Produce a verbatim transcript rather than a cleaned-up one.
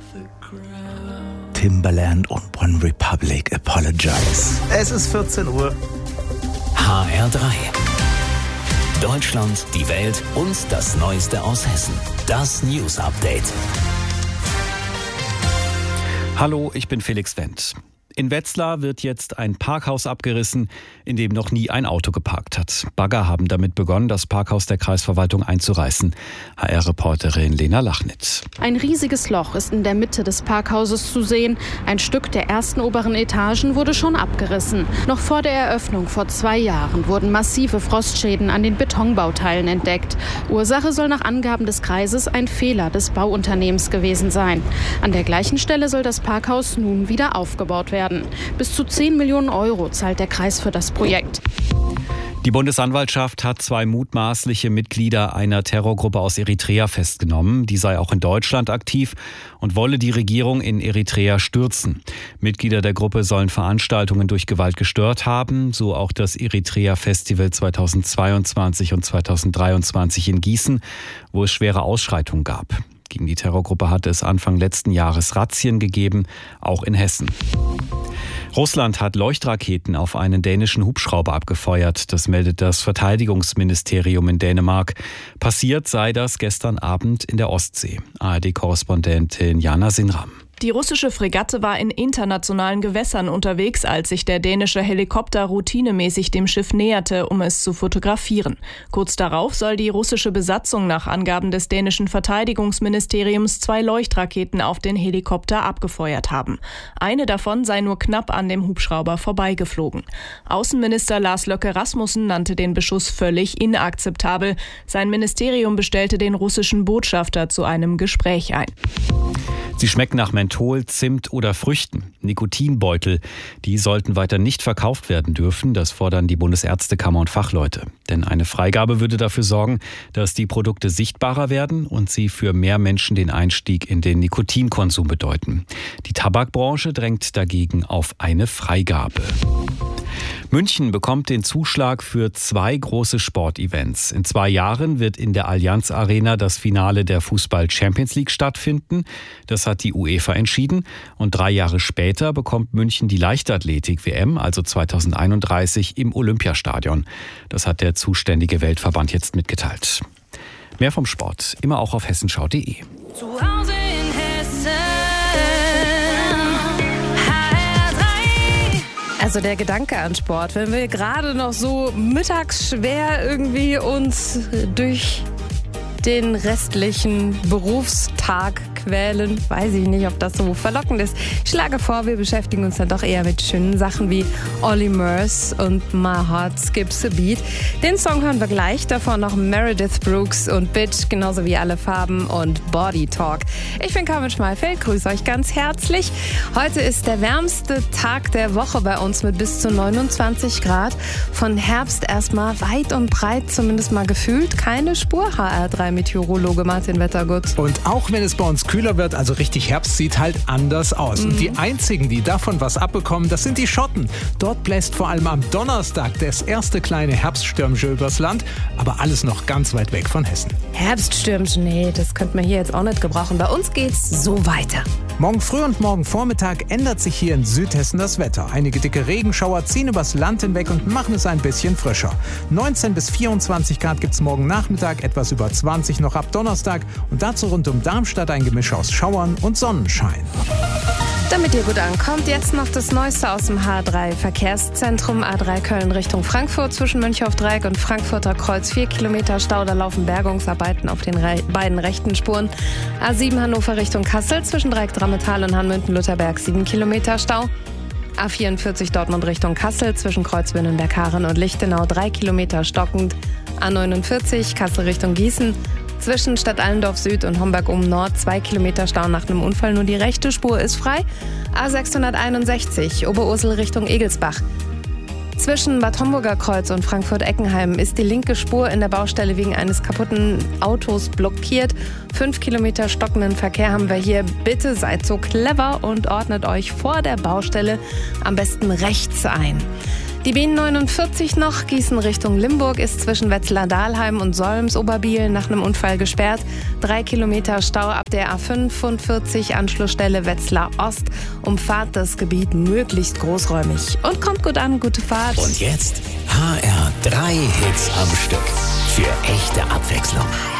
Timbaland und One Republic Apologize. Es ist vierzehn Uhr. H R drei. Deutschland, die Welt und das Neueste aus Hessen. Das News Update. Hallo, ich bin Felix Wendt. In Wetzlar wird jetzt ein Parkhaus abgerissen, in dem noch nie ein Auto geparkt hat. Bagger haben damit begonnen, das Parkhaus der Kreisverwaltung einzureißen. H R-Reporterin Lena Lachnitz. Ein riesiges Loch ist in der Mitte des Parkhauses zu sehen. Ein Stück der ersten oberen Etagen wurde schon abgerissen. Noch vor der Eröffnung vor zwei Jahren wurden massive Frostschäden an den Betonbauteilen entdeckt. Ursache soll nach Angaben des Kreises ein Fehler des Bauunternehmens gewesen sein. An der gleichen Stelle soll das Parkhaus nun wieder aufgebaut werden. Bis zu zehn Millionen Euro zahlt der Kreis für das Projekt. Die Bundesanwaltschaft hat zwei mutmaßliche Mitglieder einer Terrorgruppe aus Eritrea festgenommen. Die sei auch in Deutschland aktiv und wolle die Regierung in Eritrea stürzen. Mitglieder der Gruppe sollen Veranstaltungen durch Gewalt gestört haben, so auch das Eritrea-Festival zweitausendzweiundzwanzig und zweitausenddreiundzwanzig in Gießen, wo es schwere Ausschreitungen gab. Gegen die Terrorgruppe hatte es Anfang letzten Jahres Razzien gegeben, auch in Hessen. Russland hat Leuchtraketen auf einen dänischen Hubschrauber abgefeuert. Das meldet das Verteidigungsministerium in Dänemark. Passiert sei das gestern Abend in der Ostsee. A R D-Korrespondentin Jana Sinram. Die russische Fregatte war in internationalen Gewässern unterwegs, als sich der dänische Helikopter routinemäßig dem Schiff näherte, um es zu fotografieren. Kurz darauf soll die russische Besatzung nach Angaben des dänischen Verteidigungsministeriums zwei Leuchtraketen auf den Helikopter abgefeuert haben. Eine davon sei nur knapp an dem Hubschrauber vorbeigeflogen. Außenminister Lars Løkke Rasmussen nannte den Beschuss völlig inakzeptabel. Sein Ministerium bestellte den russischen Botschafter zu einem Gespräch ein. Sie schmecken nach Menthol, Zimt oder Früchten. Nikotinbeutel, die sollten weiter nicht verkauft werden dürfen. Das fordern die Bundesärztekammer und Fachleute. Denn eine Freigabe würde dafür sorgen, dass die Produkte sichtbarer werden und sie für mehr Menschen den Einstieg in den Nikotinkonsum bedeuten. Die Tabakbranche drängt dagegen auf eine Freigabe. München bekommt den Zuschlag für zwei große Sportevents. In zwei Jahren wird in der Allianz Arena das Finale der Fußball-Champions League stattfinden. Das hat die UEFA entschieden. Und drei Jahre später bekommt München die Leichtathletik-W M, also zweitausendeinunddreißig, im Olympiastadion. Das hat der zuständige Weltverband jetzt mitgeteilt. Mehr vom Sport, immer auch auf hessenschau punkt de. Zu Hause in Hessen. Also der Gedanke an Sport, wenn wir gerade noch so mittags schwer irgendwie uns durch den restlichen Berufstag quälen, weiß ich nicht, ob das so verlockend ist. Ich schlage vor, wir beschäftigen uns dann doch eher mit schönen Sachen wie Olly Murs und My Heart Skips a Beat. Den Song hören wir gleich, davor noch Meredith Brooks und Bitch, genauso wie Alle Farben und Body Talk. Ich bin Carmen Schmalfeld, grüße euch ganz herzlich. Heute ist der wärmste Tag der Woche bei uns mit bis zu neunundzwanzig Grad. Von Herbst erstmal weit und breit, zumindest mal gefühlt, keine Spur. H R drei Meteorologe Martin Wettergut. Und auch wenn es bei uns kühler wird, also richtig Herbst, sieht halt anders aus. Mhm. Und die einzigen, die davon was abbekommen, das sind die Schotten. Dort bläst vor allem am Donnerstag das erste kleine Herbststürmchen übers Land, aber alles noch ganz weit weg von Hessen. Herbststürmchen, nee, das könnte man hier jetzt auch nicht gebrauchen. Bei uns geht's so weiter. Morgen früh und morgen Vormittag ändert sich hier in Südhessen das Wetter. Einige dicke Regenschauer ziehen übers Land hinweg und machen es ein bisschen frischer. neunzehn bis vierundzwanzig Grad gibt's morgen Nachmittag, etwas über zwanzig noch ab Donnerstag und dazu rund um Darmstadt ein Gemisch aus Schauern und Sonnenschein. Damit ihr gut ankommt, jetzt noch das Neueste aus dem H drei Verkehrszentrum. A drei Köln Richtung Frankfurt zwischen Mönchhoff-Dreieck und Frankfurter Kreuz. Vier Kilometer Stau, da laufen Bergungsarbeiten auf den Re- beiden rechten Spuren. A sieben Hannover Richtung Kassel zwischen Dreieck-Drammetal und Hanmünden-Lutherberg. Sieben Kilometer Stau. A vierundvierzig Dortmund Richtung Kassel zwischen Kreuzwindenberg-Haaren und Lichtenau. Drei Kilometer stockend. A neunundvierzig Kassel Richtung Gießen. Zwischen Stadt Allendorf Süd und Homberg um Nord zwei Kilometer Stau nach einem Unfall. Nur die rechte Spur ist frei. A sechshunderteinundsechzig Oberursel Richtung Egelsbach. Zwischen Bad Homburger Kreuz und Frankfurt-Eckenheim ist die linke Spur in der Baustelle wegen eines kaputten Autos blockiert. Fünf Kilometer stockenden Verkehr haben wir hier. Bitte seid so clever und ordnet euch vor der Baustelle am besten rechts ein. Die B neunundvierzig noch, Gießen Richtung Limburg, ist zwischen Wetzlar-Dahlheim und Solms-Oberbiel nach einem Unfall gesperrt. Drei Kilometer Stau ab der A fünfundvierzig, Anschlussstelle Wetzlar Ost. Umfahrt das Gebiet möglichst großräumig. Und kommt gut an, gute Fahrt. Und jetzt H R drei Hits am Stück. Für echte Abwechslung.